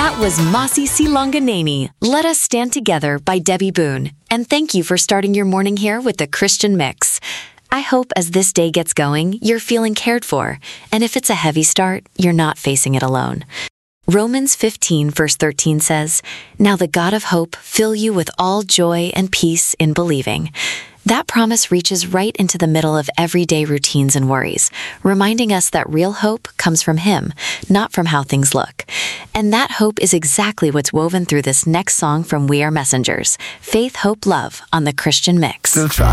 That was Masi Silonganeni, Let Us Stand Together by Debbie Boone. And thank you for starting your morning here with the Christian Mix. I hope as this day gets going, you're feeling cared for. And if it's a heavy start, you're not facing it alone. Romans 15 verse 13 says, "Now the God of hope fill you with all joy and peace in believing." That promise reaches right into the middle of everyday routines and worries, reminding us that real hope comes from Him, not from how things look. And that hope is exactly what's woven through this next song from We Are Messengers, Faith, Hope, Love on the Christian Mix. Still try.